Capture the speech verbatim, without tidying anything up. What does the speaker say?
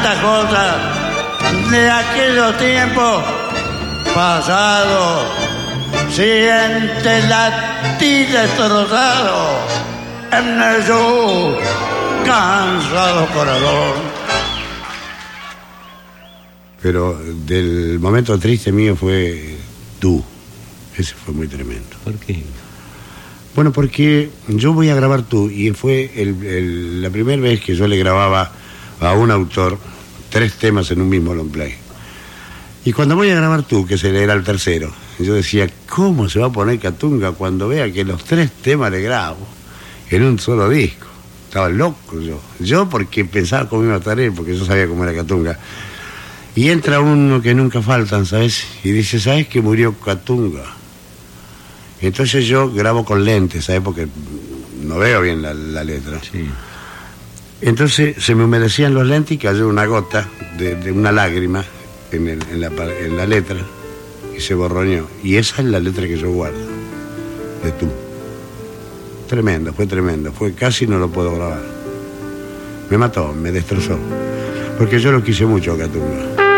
tantas cosas de aquellos tiempos pasados. Siente latir destrozado en su cansado corazón. Pero del momento triste mío fue tú. Ese fue muy tremendo. ¿Por qué? Bueno, porque yo voy a grabar Tú y fue el, el, la primera vez que yo le grababa a un autor tres temas en un mismo long play. Y cuando voy a grabar Tú, que se era el tercero, yo decía, ¿cómo se va a poner Catunga cuando vea que los tres temas le grabo en un solo disco? Estaba loco yo. Yo porque pensaba cómo iba a estar él, porque yo sabía cómo era Catunga. Y entra uno que nunca faltan, ¿sabes? Y dice, ¿sabes que murió Catunga? Y entonces yo grabo con lentes, ¿sabes? Porque no veo bien la, la letra. Sí. Entonces se me humedecían los lentes y cayó una gota de, de una lágrima en, el, en, la, en la letra y se borroñó. Y esa es la letra que yo guardo, de Tú. Tremendo, fue tremendo. Fue casi no lo puedo grabar. Me mató, me destrozó. Porque yo lo quise mucho, Catunga.